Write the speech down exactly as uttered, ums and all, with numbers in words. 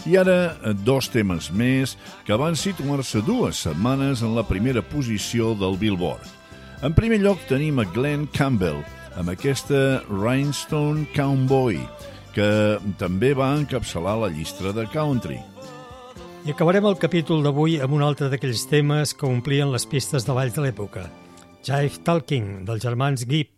I ara, dos temes més que van situar-se dues setmanes en la primera posició del Billboard. En primer lloc tenim a Glenn Campbell amb aquesta Rhinestone Cowboy, que també va encapçalar la llista de country. I acabarem el capítol d'avui amb un altre d'aquells temes que omplien les pistes de balls de l'època, Jive Talking, dels germans Gibb,